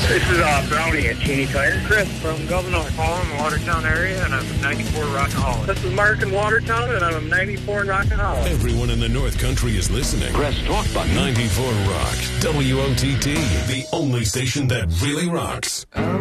This is Brownie at Cheney Tire. Chris from Governor Hall in the Watertown area, and I'm 94 Rock and Hollow. This is Mark in Watertown, and I'm 94 in Rock and Hollow. Everyone in the North Country is listening. Press talk button. 94 Rock. WOTT, the only station that really rocks.